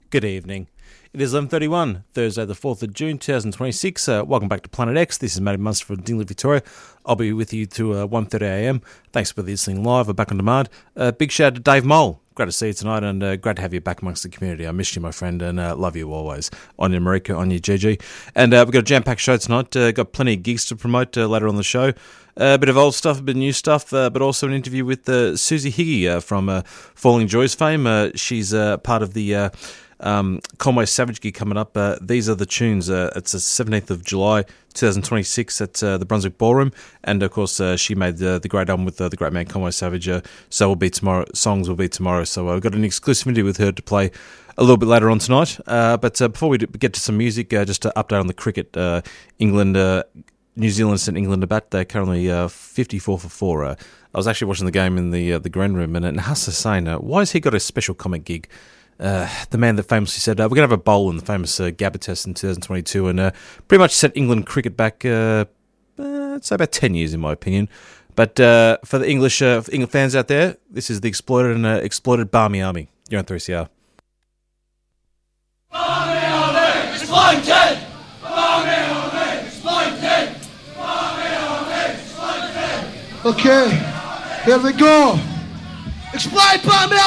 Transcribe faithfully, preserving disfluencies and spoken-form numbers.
Good evening. It is eleven thirty-one, Thursday the fourth of June twenty twenty-six. Uh, welcome back to Planet X. This is Matty Munster from Dingley, Victoria. I'll be with you to uh, one thirty a m. Thanks for listening live or back on demand. Uh, big shout out to Dave Mole. Great to see you tonight and uh, great to have you back amongst the community. I missed you, my friend, and uh, love you always. On your Marika, on your G G. And uh, we've got a jam-packed show tonight. Uh, got plenty of gigs to promote uh, later on the show. Uh, a bit of old stuff, a bit of new stuff, uh, but also an interview with uh, Susie Higgy uh, from uh, Falling Joys fame. Uh, she's uh, part of the uh, um, Conway Savage gig coming up. Uh, these are the tunes. Uh, it's the seventeenth of July, twenty twenty-six at uh, the Brunswick Ballroom. And, of course, uh, she made the, the great album with uh, the great man Conway Savage. Uh, so will be tomorrow. Songs will be tomorrow. So I've got an exclusivity with her to play a little bit later on tonight. Uh, but uh, before we get to some music, uh, just to update on the cricket, uh, England... Uh, New Zealand sent England a bat. They're currently uh, fifty-four for four. Uh, I was actually watching the game in the uh, the Grand Room, and, and Haas Hussain, uh, why has he got a special comic gig? Uh, the man that famously said, uh, we're going to have a bowl in the famous uh, Gabba test in twenty twenty-two, and uh, pretty much set England cricket back, uh, uh, I'd say about ten years, in my opinion. But uh, for the English uh, for England fans out there, this is the exploited and uh, exploited Barmy Army. You're on three C R. Barmy Army, exploited! Barmy Army, exploited! Okay, here we go. Exploit Barmy